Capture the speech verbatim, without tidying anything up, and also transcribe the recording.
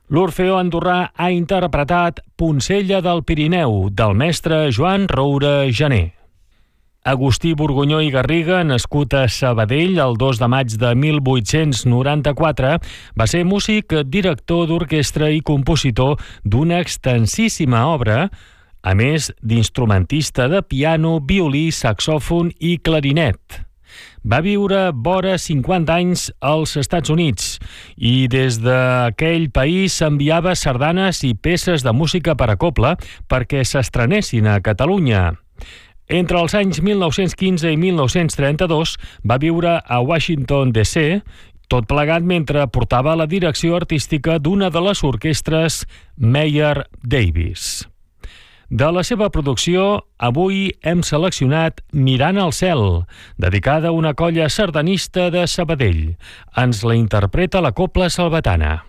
L'Orfeó Andorrà ha interpretat Poncella del Pirineu, del mestre Joan Roura Janer. Agustí Borgunyó i Garriga, nascut a Sabadell el dos de maig de mil vuit-cents noranta-quatre, va ser músic, director d'orquestra i compositor d'una extensíssima obra, a més d'instrumentista de piano, violí, saxòfon i clarinet. Va viure vora cinquanta anys als Estats Units i des d'aquell país s'enviava sardanes i peces de música per a cobla perquè s'estrenessin a Catalunya. Entre els anys mil nou-cents quinze i mil nou-cents trenta-dos va viure a Washington D C, tot plegat mentre portava la direcció artística d'una de les orquestres Meyer Davis. De la seva producció, avui hem seleccionat Mirant al cel, dedicada a una colla sardanista de Sabadell. Ens la interpreta la Cobla Salvatana.